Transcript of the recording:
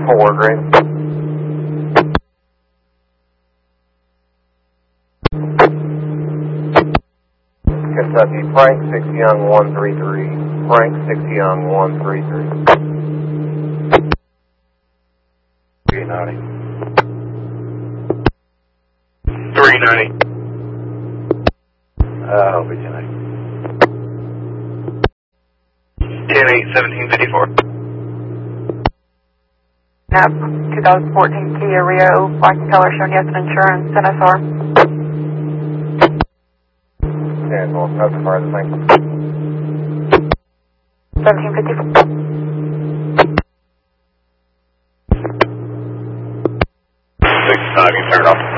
4, great. Kentucky, Frank 6 Young 133. Frank 6 Young 133. 390. 390. Virginia. 10-8-1754. Yep, 2014 Kia Rio, black and color, showing yes and insurance, NSR. Yeah, well, nothing further, thank you. 1754. 6-5, you turn off.